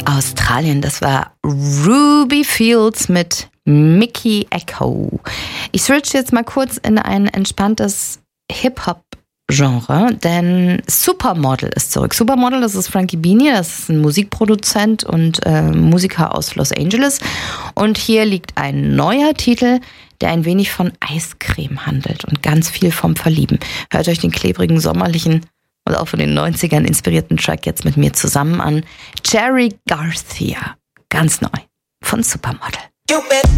Australien, das war Ruby Fields mit Mickey Echo. Ich switch jetzt mal kurz in ein entspanntes Hip-Hop-Genre, denn Supermodel ist zurück. Supermodel, das ist Frankie Beanie, das ist ein Musikproduzent und Musiker aus Los Angeles. Und hier liegt ein neuer Titel, der ein wenig von Eiscreme handelt und ganz viel vom Verlieben. Hört euch den klebrigen, sommerlichen und auch von den 90ern inspirierten Track jetzt mit mir zusammen an. Cherry Garcia, ganz neu, von Supermodel.